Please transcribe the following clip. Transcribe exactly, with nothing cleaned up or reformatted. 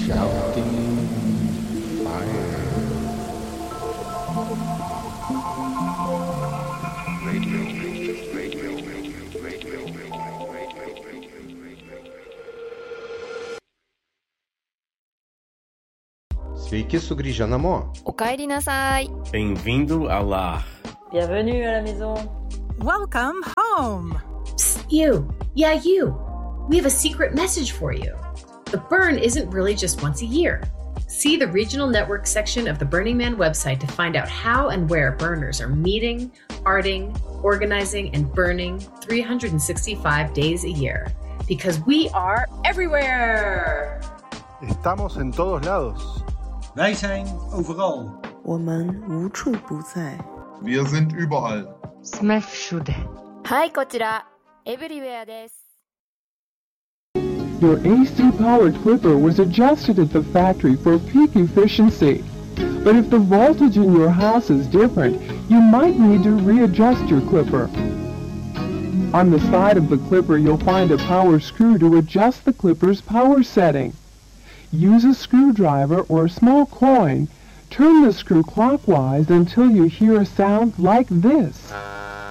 Shouting fire. Radio, radio, radio, radio, radio. Sveiki sugrįžę namo. おかえりなさい。 Bem-vindo ao lar. Bienvenue à la maison. Welcome home. Psst, you. Yeah, you. We have a secret message for you. The burn isn't really just once a year. See the regional network section of the Burning Man website to find out how and where burners are meeting, arting, organizing, and burning three hundred sixty-five days a year. Because we are everywhere! Estamos en todos lados. Wij zijn overal. 我们无处不在。 Wir sind überall. sme všude. はい、こちら、Everywhere です。 Your A C-powered clipper was adjusted at the factory for peak efficiency. But if the voltage in your house is different, you might need to readjust your clipper. On the side of the clipper, you'll find a power screw to adjust the clipper's power setting. Use a screwdriver or a small coin. Turn the screw clockwise until you hear a sound like this.